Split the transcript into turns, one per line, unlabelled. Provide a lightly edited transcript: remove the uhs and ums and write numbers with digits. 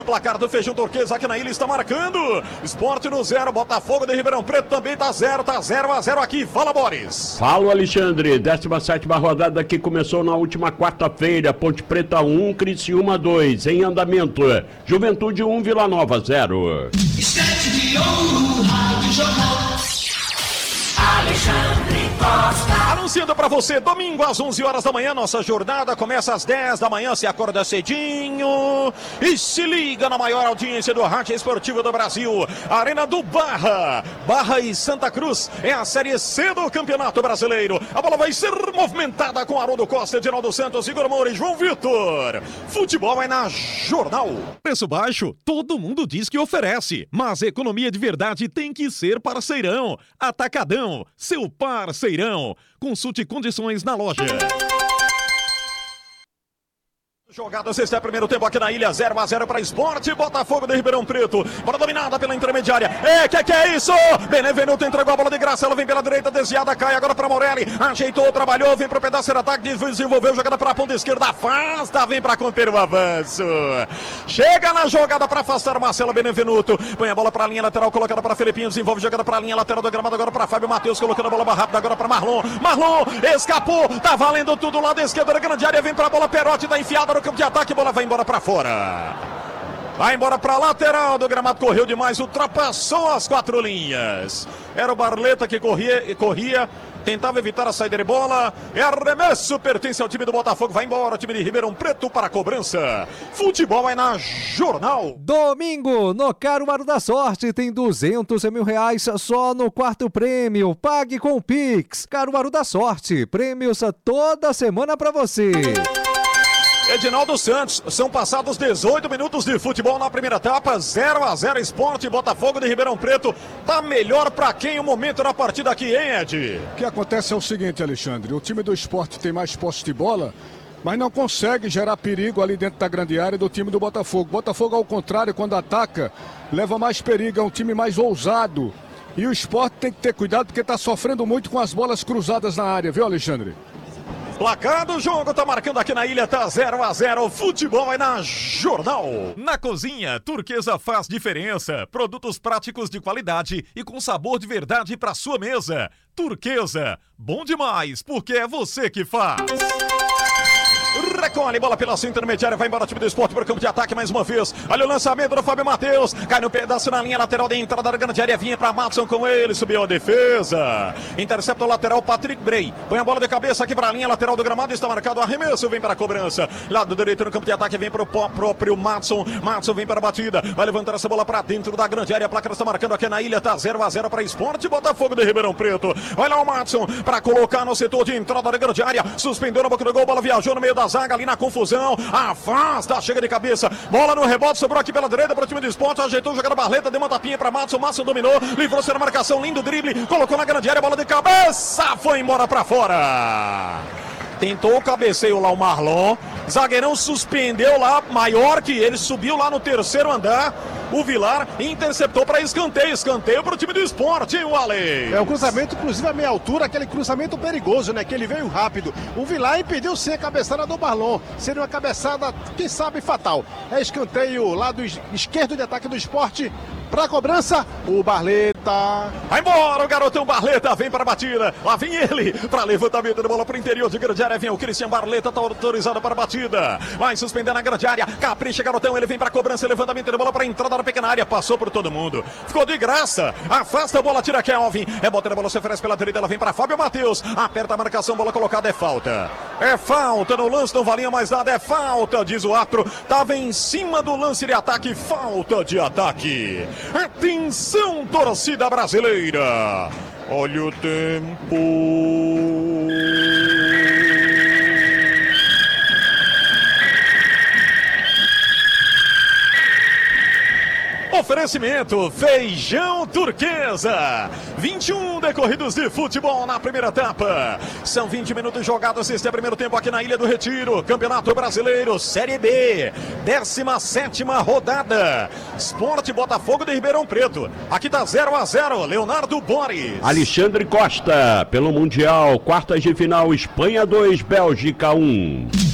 Placar do Feijão Turquesa aqui na ilha está marcando. Sport no 0, Botafogo de Ribeirão Preto também tá 0x0 aqui. Fala, Boris.
Fala, Alexandre. 17ª rodada que começou na última quarta-feira. Ponte Preta 1, Criciúma 2. Em andamento. Juventude 1, Vila Nova 0.
Estante de ouro, Rádio Jornal. Alexandre Costa.
Anunciando pra você, domingo às 11 horas da manhã, nossa jornada começa às 10 da manhã, se acorda cedinho e se liga na maior audiência do rádio esportivo do Brasil, Arena do Barra e Santa Cruz, é a Série C do Campeonato Brasileiro. A bola vai ser movimentada com Haroldo Costa, Edinaldo Santos, Igor Moura e João Vitor. Futebol é na Jornal.
Preço baixo, todo mundo diz que oferece, mas economia de verdade tem que ser parceirão. Atacadão, seu parceirão. Consulte condições na loja.
Jogadas, este é o primeiro tempo aqui na ilha, 0x0 para Sport, Botafogo de Ribeirão Preto, bola dominada pela intermediária, que é isso? Benevenuto entregou a bola de graça, ela vem pela direita, desviada, cai agora para Morelli, ajeitou, trabalhou, vem para o pedaço de ataque, desenvolveu, jogada para a ponta esquerda, afasta, vem para conter o avanço, chega na jogada para afastar Marcelo Benevenuto, põe a bola para a linha lateral, colocada para Felipinho, desenvolve, jogada para a linha lateral do gramado, agora para Fábio Matheus, colocando a bola rápida, agora para Marlon, escapou, tá valendo tudo, lado esquerdo da grande área, vem para a bola, Perotti, tá enfiada no campo de ataque, bola vai embora para fora. Vai embora para lateral do gramado, correu demais, ultrapassou as 4 linhas. Era o Barleta que corria, tentava evitar a saída de bola. É arremesso, pertence ao time do Botafogo. Vai embora o time de Ribeirão Preto para a cobrança. Futebol é na Jornal.
Domingo, no Caruaru da Sorte, tem 200 mil reais só no quarto prêmio. Pague com o Pix. Caruaru da Sorte, prêmios toda semana para você.
Edinaldo Santos, são passados 18 minutos de futebol na primeira etapa, 0x0 Sport, Botafogo de Ribeirão Preto. Tá melhor pra quem o momento da partida aqui, hein, Ed?
O que acontece é o seguinte, Alexandre, o time do Sport tem mais posse de bola, mas não consegue gerar perigo ali dentro da grande área do time do Botafogo. Botafogo, ao contrário, quando ataca, leva mais perigo, é um time mais ousado. E o Sport tem que ter cuidado porque tá sofrendo muito com as bolas cruzadas na área, viu, Alexandre?
Placar do jogo tá marcando aqui na ilha, tá 0x0, futebol é na Jornal.
Na cozinha, Turquesa faz diferença. Produtos práticos de qualidade e com sabor de verdade para sua mesa. Turquesa, bom demais, porque é você que faz.
Recolhe, bola pela sua intermediária, vai embora o time do Sport para o campo de ataque mais uma vez. Olha o lançamento do Fábio Matheus, cai no pedaço na linha lateral da entrada da grande área, vinha para Matson com ele, subiu a defesa. Intercepta o lateral Patrick Bray, põe a bola de cabeça aqui para a linha lateral do gramado, está marcado o arremesso, vem para a cobrança. Lado direito no campo de ataque, vem para o próprio Matson vem para a batida, vai levantar essa bola para dentro da grande área, a placa está marcando aqui na ilha, tá 0x0 para Sport, Botafogo de Ribeirão Preto. Olha lá o Matson para colocar no setor de entrada da grande área, suspendeu na boca do gol, bola viajou no meio da zaga, ali na confusão, afasta, chega de cabeça, bola no rebote, sobrou aqui pela direita para o time do Sport, ajeitou, jogada Barleta, deu uma tapinha para Matson dominou, livrou-se na marcação, lindo drible, colocou na grande área, bola de cabeça, foi embora para fora. Tentou o cabeceio lá o Marlon, zagueirão suspendeu lá, maior que ele, subiu lá no terceiro andar, o Vilar interceptou para escanteio para o time do Sport, hein, o Ale?
É um cruzamento, inclusive a meia altura, aquele cruzamento perigoso, né, que ele veio rápido. O Vilar impediu sim a cabeçada do Marlon, seria uma cabeçada, quem sabe, fatal. É escanteio lado esquerdo de ataque do Sport. Para a cobrança, o Barleta.
Vai embora o garotão Barleta, vem para a batida. Lá vem ele, para levantamento da bola para o interior de grande área. Vem o Christian Barleta, está autorizado para a batida. Vai suspender na grande área. Capricha, garotão, ele vem para a cobrança. Levantamento da bola para a entrada da pequena área. Passou por todo mundo. Ficou de graça. Afasta a bola, tira Kelvin. É bota a bola, se oferece pela direita. Ela vem para Fábio Matheus. Aperta a marcação, bola colocada. É falta. É falta no lance, não valia mais nada. É falta, diz o árbitro. Estava em cima do lance de ataque. Falta de ataque. Atenção, torcida brasileira. Olha o tempo. Oferecimento Feijão Turquesa. 21 decorridos de futebol na primeira etapa. São 20 minutos jogados. Este é o primeiro tempo aqui na Ilha do Retiro. Campeonato Brasileiro, Série B. 17ª rodada. Sport Botafogo de Ribeirão Preto. Aqui tá 0x0. Leonardo Boris.
Alexandre Costa, pelo Mundial. Quartas de final, Espanha 2, Bélgica 1.